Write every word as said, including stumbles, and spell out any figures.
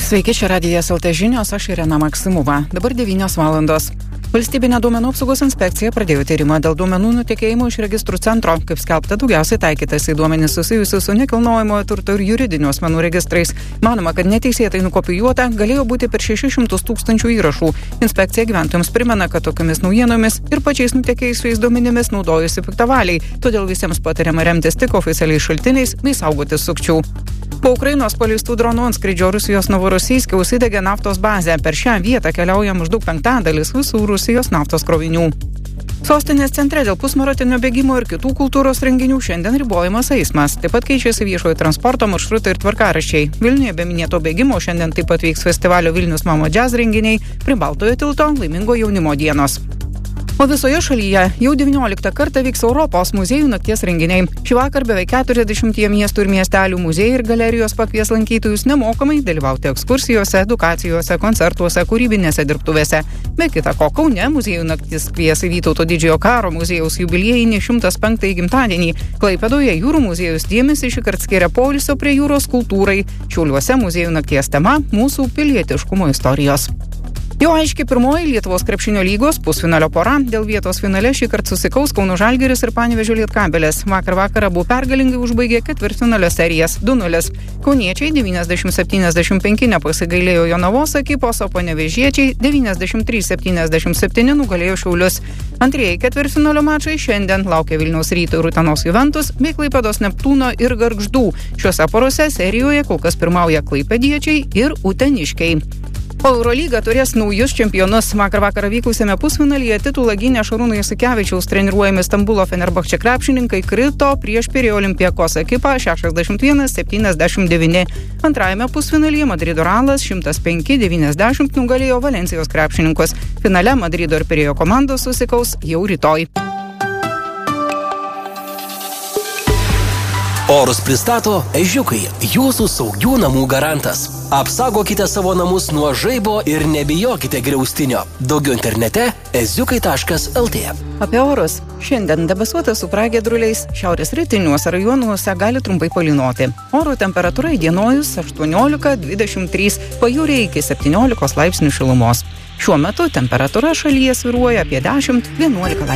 Sveiki, čia Radijas L T žinios, aš Irena Maksimova. Dabar devynios valandos. Valstybinė duomenų apsaugos inspekcija pradėjo tyrimą dėl duomenų nutekėjimo iš registrų centro. Kaip skelbta, daugiausiai taikytas į duomenis susijusius su nekilnojamojo turto ir juridinių asmenų registrais. Manoma, kad neteisėtai nukopijuota galėjo būti per šešis šimtus tūkstančių įrašų. Inspekcija gyventojams primena, kad tokiamis naujienomis ir pačiais nutekėjusiais duomenimis naudojasi piktavaliai. Todėl visiems patariama remtis tik oficialiais šaltiniais bei saugotis sukčių. Po Ukrainos paleistų dronų antskrydžio Rusijos Novorosijske užsidegė naftos bazė. Per šią vietą keliauja maždaug penktadalis visų Rusijos naftos krovinių. Sostinės centre dėl pusmaratonio bėgimo ir kitų kultūros renginių šiandien ribojamas eismas. Taip pat keičiasi viešojo transporto maršrutai ir tvarkaraščiai. Vilniuje be minėto bėgimo šiandien taip pat vyks festivalio Vilnius Mamo Jazz renginiai, prie Baltojo tilto laimingo jaunimo dienos. O visoje šalyje jau devynioliktą kartą vyks Europos muziejų nakties renginiai. Šį vakar beveik keturiasdešimtyje miestų ir miestelių muziejai ir galerijos pakvies lankytojus nemokamai dalyvauti ekskursijose, edukacijose, koncertuose, kūrybinėse dirbtuvėse. Be kita ko, Kaune muziejų naktis kvies į Vytauto didžiojo karo muziejaus jubiliejinį šimtas penktąjį gimtadienį. Klaipėdoje jūrų muziejus dėmesį šįkart skiria poilsio prie jūros kultūrai. Šiauliuose muziejų nakties tema – mūsų pilietiškumo istorijos. Jau aiškiai pirmoji Lietuvos krepšinio lygos pusfinalio pora. Dėl vietos finale šįkart susikaus Kauno Žalgiris ir Panevėžio Lietkabelis. Vakar vakarą abu pergalingai užbaigė ketvirtfinalio serijas du nulis. Kauniečiai devyniasdešimt septyniasdešimt penki nepasigailėjo Jonavos ekipos, o panevėžiečiai devyniasdešimt trys septyniasdešimt septyni nugalėjo Šiaulius. Antrieji ketvirtfinalio mačai šiandien laukia Vilniaus Ryto ir Utenos Juventus bei Klaipėdos Neptūno ir Gargždų. Šiuose porose serijoje kol kas pirmauja klaipėdiečiai ir uteniškiai. O Eurolyga turės naujus čempionus. Vakar vakarą vykusiame pusfinalyje titulą gynė Šarūno Jasikevičiaus treniruojami Stambulo Fenerbahče krepšininkai krito prieš Pirėjo Olympiakos ekipą šešiasdešimt vienas septyniasdešimt devyni. Antrajame pusfinalyje Madrido Realas šimtas penki devyniasdešimt nugalėjo Valensijos krepšininkus. Finale Madrido ir Pirėjo komandos susikaus jau rytoj. Orus pristato Ežiukai, jūsų saugių namų garantas. Apsaugokite savo namus nuo žaibo ir nebijokite griaustinio. Daugiau internete eziukai taškas el tė. Apie orus. Šiandien debesuota su pragiedruliais, šiaurės rytiniuose rajonuose gali trumpai palynoti. Oro temperatūra įdienojus aštuoniolika dvidešimt trys, pajūryje iki septyniolikos laipsnių šilumos. Šiuo metu temperatūra šalyje svyruoja apie dešimt vienuolika laipsnių.